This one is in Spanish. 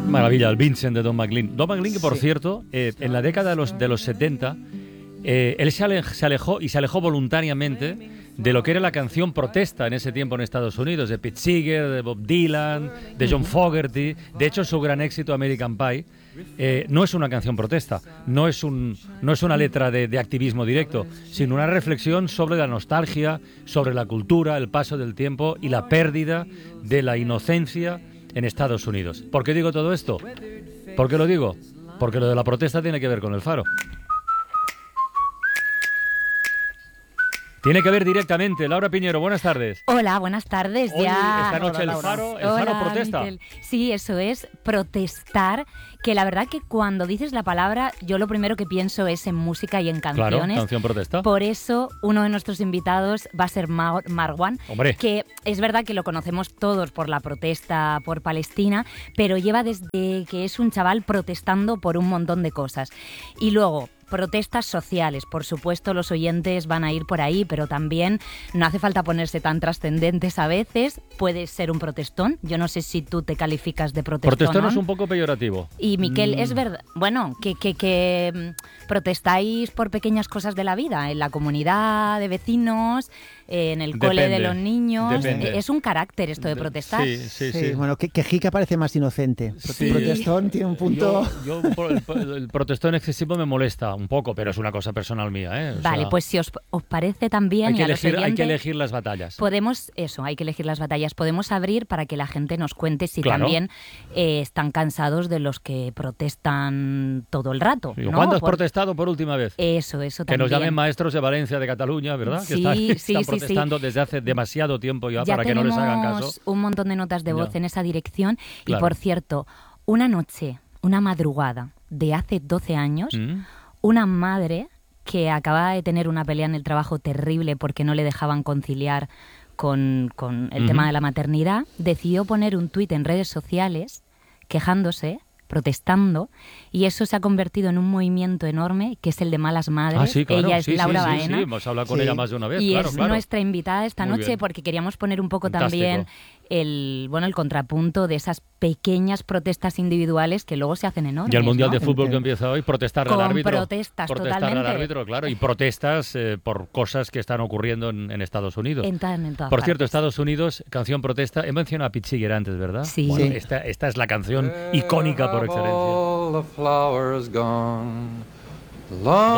Maravilla, el Vincent de Don McLean. Don McLean, que por cierto, en la década de los 70, él se alejó voluntariamente de lo que era la canción protesta en ese tiempo en Estados Unidos, de Pete Seeger, de Bob Dylan, de John Fogerty. De hecho, su gran éxito, American Pie, no es una canción protesta, no es una letra de activismo directo, sino una reflexión sobre la nostalgia, sobre la cultura, el paso del tiempo y la pérdida de la inocencia en Estados Unidos. ¿Por qué digo todo esto? ¿Por qué lo digo? Porque lo de la protesta tiene que ver con el Faro. Tiene que ver directamente. Laura Piñero, buenas tardes. Hola, buenas tardes. Hoy, ya. esta noche Hola, el Faro protesta. Miquel. Sí, eso es, protestar, que la verdad que cuando dices la palabra, yo lo primero que pienso es en música y en canciones. Claro, canción protesta. Por eso, uno de nuestros invitados va a ser Marwan, Hombre. que es verdad que lo conocemos todos por la protesta por Palestina, pero lleva desde que es un chaval protestando por un montón de cosas. Y luego, protestas sociales, por supuesto los oyentes van a ir por ahí, pero también no hace falta ponerse tan trascendentes a veces, puedes ser un protestón, yo no sé si tú te calificas de protestón. Protestón es un poco peyorativo. Y Miquel, es verdad, bueno, que protestáis por pequeñas cosas de la vida, en la comunidad de vecinos, en el cole de los niños, es un carácter esto de protestar. Sí. Bueno, que Jica parece más inocente. Sí. Protestón tiene un punto... El protestón excesivo me molesta un poco, pero es una cosa personal mía, ¿eh? Vale, pues si os parece también... Hay que elegir las batallas. Hay que elegir las batallas. Podemos abrir para que la gente nos cuente si Claro. también están cansados de los que protestan todo el rato, Sí, ¿no? ¿cuándo has protestado por última vez? Eso Que también. nos llamen maestros de Valencia, de Cataluña, ¿verdad? Sí, que están sí, protestando desde hace demasiado tiempo ya para que no tenemos les hagan caso. un montón de notas de voz Ya. en esa dirección. Claro. Y por cierto, una madrugada de hace 12 años, una madre que acababa de tener una pelea en el trabajo terrible porque no le dejaban conciliar con el tema de la maternidad, decidió poner un tuit en redes sociales quejándose, protestando, y eso se ha convertido en un movimiento enorme que es el de Malas Madres. Ah, sí, claro. Ella es Laura Baena. Sí, hemos hablado con ella más de una vez. Y claro, es claro. nuestra invitada esta Muy noche bien. porque queríamos poner un poco Fantástico. también el contrapunto de esas pequeñas protestas individuales que luego se hacen enormes. Y el Mundial ¿no? de Fútbol que empieza hoy, protestar al Con árbitro. protestas, protestar totalmente. al árbitro, claro. Y protestas por cosas que están ocurriendo en Estados Unidos. En todas Por cierto, partes. Estados Unidos, canción protesta. He mencionado a Pete Seeger antes, ¿verdad? Sí. Bueno, Sí. esta es la canción icónica por excelencia. All the flowers gone.